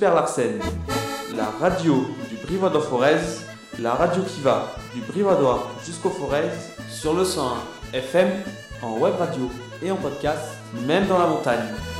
Super Larsen, la radio du Brivadois-Forez, la radio qui va du Brivadois jusqu'au Forez, sur le 101 FM, en web radio et en podcast, même dans la montagne.